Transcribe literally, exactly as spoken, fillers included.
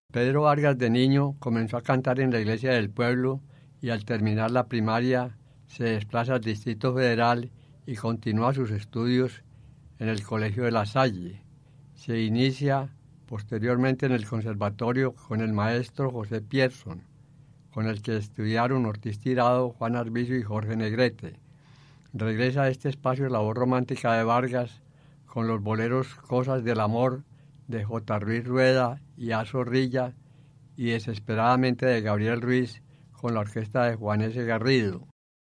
Pedro Vargas de niño comenzó a cantar en la iglesia del pueblo y al terminar la primaria se desplaza al Distrito Federal y continúa sus estudios en el Colegio de La Salle. Se inicia posteriormente en el conservatorio con el maestro José Pierson, con el que estudiaron Ortiz Tirado, Juan Arvizu y Jorge Negrete. Regresa a este espacio la voz romántica de Vargas con los boleros Cosas del Amor de J. Ruiz Rueda y A. Zorrilla y Desesperadamente de Gabriel Ruiz con la orquesta de Juan S. Garrido.